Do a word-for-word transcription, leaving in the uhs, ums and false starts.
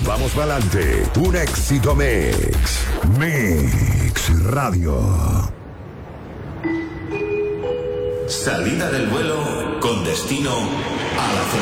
Vamos pa'lante. Un éxito mix. Mix Radio. Salida del vuelo con destino a la zona.